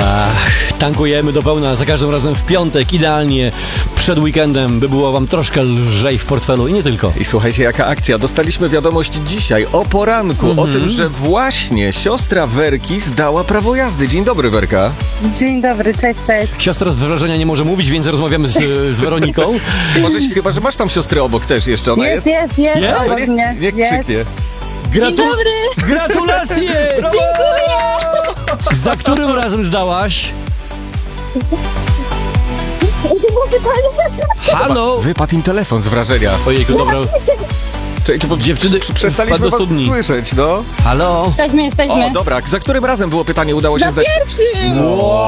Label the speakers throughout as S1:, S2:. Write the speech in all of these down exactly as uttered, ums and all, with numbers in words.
S1: Ach, tankujemy do pełna za każdym razem w piątek, idealnie przed weekendem, by było wam troszkę lżej w portfelu i nie tylko.
S2: I słuchajcie, jaka akcja. Dostaliśmy wiadomość dzisiaj o poranku,
S1: Mhm.
S2: o tym, że właśnie siostra Werki zdała prawo jazdy. Dzień dobry, Werka.
S3: Dzień dobry, cześć, cześć.
S1: Siostra z wrażenia nie może mówić, więc rozmawiamy z, z Weroniką.
S2: Możesz, chyba, że masz tam siostrę obok też jeszcze. Ona
S3: Jest,
S2: jest.
S3: jest, jest,
S1: Jest?
S3: obok
S2: Niech,
S3: mnie.
S2: niech
S3: Jest.
S2: krzyknie.
S1: Gratu-
S4: Dzień dobry!
S1: Gratulacje! Za którym razem zdałaś? Halo?
S2: Wypadł im telefon z wrażenia.
S1: Ojejku, dobra.
S2: Czekajcie, bo
S1: Dziewczyny,
S2: prze- przestaliśmy
S1: wpadł do
S2: was
S1: studni.
S2: słyszeć, no.
S1: Halo?
S3: Jesteśmy, jesteśmy.
S2: O, dobra. Za którym razem było pytanie? Udało się
S4: Na
S2: zdać?
S4: pierwszym!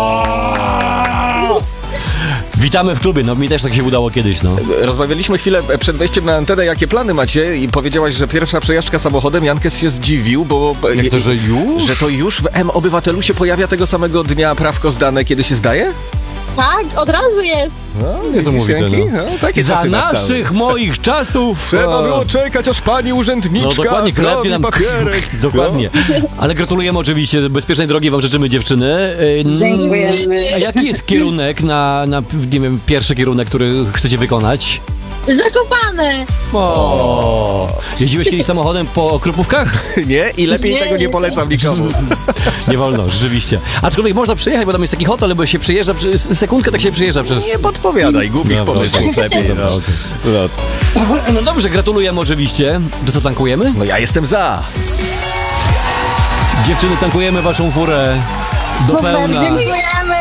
S1: Witamy w klubie, no mi też tak się udało kiedyś, no.
S2: Rozmawialiśmy chwilę przed wejściem na antenę, jakie plany macie i powiedziałaś, że pierwsza przejażdżka samochodem. Jankes się zdziwił, bo...
S1: Jak to, że już?
S2: Że to już w M-Obywatelu się pojawia tego samego dnia prawko zdane, kiedy się zdaje?
S4: Tak, od razu jest.
S2: No,
S1: Niesamowite,
S2: widzisz, Janki?
S1: no.
S2: No, takie
S1: Za
S2: czasy nastały.
S1: naszych, moich czasów...
S2: Trzeba
S1: e,
S2: było czekać, aż pani urzędniczka
S1: No dokładnie,
S2: zrobi
S1: klepie nam
S2: papierek.
S1: Dokładnie. Ale gratulujemy oczywiście, bezpiecznej drogi wam życzymy, dziewczyny. E,
S3: Dziękujemy.
S1: A jaki jest kierunek na, na, nie wiem, pierwszy kierunek, który chcecie wykonać?
S4: Zakopane.
S1: O. Jeździłeś kiedyś samochodem po Krupówkach?
S2: Nie? I lepiej
S4: Nie,
S2: tego nie
S4: nie.
S2: polecam nikomu.
S1: Nie wolno, rzeczywiście. Aczkolwiek można przejechać, bo tam jest taki hotel, bo się przejeżdża, przez sekundkę tak się przejeżdża przez...
S2: Nie podpowiadaj, głupich
S1: Dobra,
S2: pomysłów
S1: okej.
S2: lepiej.
S1: Dobra,
S2: No.
S1: okej.
S2: No.
S1: No dobrze, gratulujemy oczywiście. To co, tankujemy?
S2: no ja jestem za.
S1: Dziewczyny, tankujemy waszą furę do
S3: Super,
S1: pełna.
S3: dziękujemy.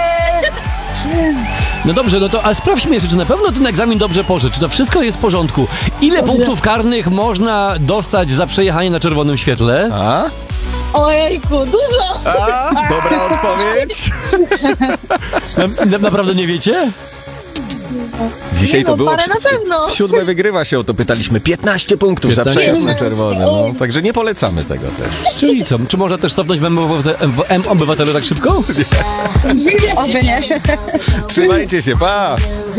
S1: No dobrze, no to ale sprawdźmy jeszcze, czy na pewno ten egzamin dobrze poszedł, czy to wszystko jest w porządku. Ile punktów karnych można dostać za przejechanie na czerwonym świetle?
S2: A?
S4: Ojejku, dużo.
S2: A? Dobra odpowiedź.
S1: Na, na, naprawdę nie wiecie?
S2: Dzisiaj
S4: Nie
S2: to
S4: no,
S2: było...
S4: parę na pewno.
S2: Siódme wygrywa się, o to pytaliśmy. piętnaście punktów za
S1: piętnaście.
S2: przejazd na czerwone. No.
S4: piętnaście.
S2: Także nie polecamy tego też.
S1: Czyli co, czy można też cofnąć w M-Obywatelu tak szybko?
S3: Oby nie.
S2: Trzymajcie się, pa!